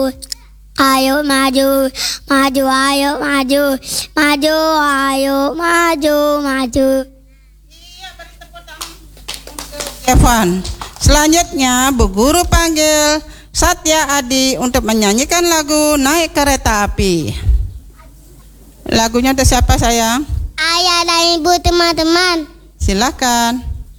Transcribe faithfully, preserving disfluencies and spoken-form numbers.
Ayo maju, maju, ayo maju, maju, ayo maju, maju. Evan. Selanjutnya Bu Guru panggil Satya Adi untuk menyanyikan lagu Naik Kereta Api. Lagunya untuk siapa sayang? Ayah dan ibu teman-teman. Silakan.